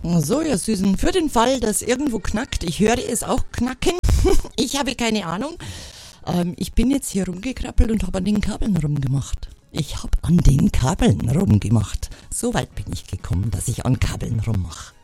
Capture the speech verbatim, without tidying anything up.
So, ihr Süßen, für den Fall, dass irgendwo knackt, ich höre es auch knacken, ich habe keine Ahnung. Ähm, ich bin jetzt hier rumgekrabbelt und habe an den Kabeln rumgemacht. Ich habe an den Kabeln rumgemacht. So weit bin ich gekommen, dass ich an Kabeln rummache.